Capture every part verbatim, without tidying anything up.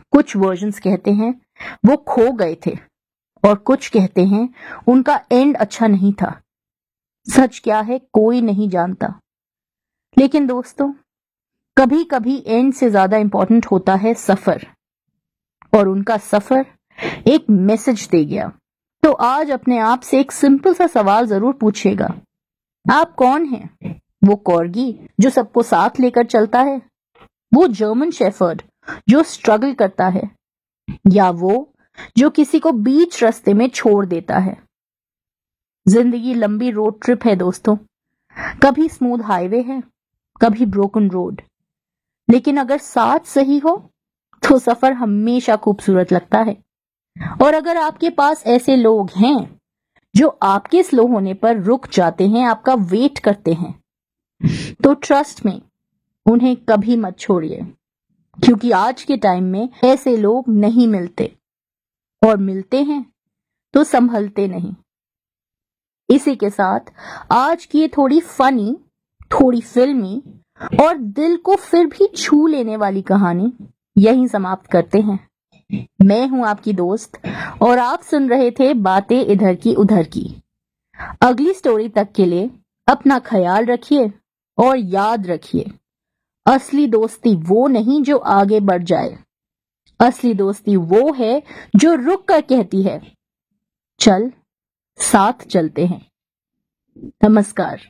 कुछ वर्जन्स कहते हैं वो खो गए थे और कुछ कहते हैं उनका एंड अच्छा नहीं था। सच क्या है कोई नहीं जानता, लेकिन दोस्तों कभी कभी एंड से ज्यादा इंपॉर्टेंट होता है सफर, और उनका सफर एक मैसेज दे गया। तो आज अपने आप से एक सिंपल सा सवाल जरूर पूछिएगा, आप कौन हैं? वो कॉर्गी जो सबको साथ लेकर चलता है, वो जर्मन शेफर्ड जो स्ट्रगल करता है, या वो जो किसी को बीच रास्ते में छोड़ देता है? जिंदगी लंबी रोड ट्रिप है दोस्तों, कभी स्मूथ हाईवे है, कभी ब्रोकन रोड, लेकिन अगर साथ सही हो तो सफर हमेशा खूबसूरत लगता है। और अगर आपके पास ऐसे लोग हैं जो आपके स्लो होने पर रुक जाते हैं, आपका वेट करते हैं, तो ट्रस्ट में उन्हें कभी मत छोड़िए, क्योंकि आज के टाइम में ऐसे लोग नहीं मिलते, और मिलते हैं तो संभलते नहीं। इसी के साथ आज की ये थोड़ी फनी, थोड़ी फिल्मी और दिल को फिर भी छू लेने वाली कहानी यहीं समाप्त करते हैं। मैं हूं आपकी दोस्त और आप सुन रहे थे बातें इधर की उधर की। अगली स्टोरी तक के लिए अपना ख्याल रखिए और याद रखिए, असली दोस्ती वो नहीं जो आगे बढ़ जाए, असली दोस्ती वो है जो रुक कर कहती है चल साथ चलते हैं। नमस्कार।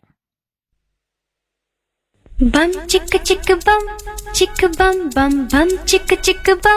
बम चिक चिक बम चिक बम बम बम चिक चिक बम।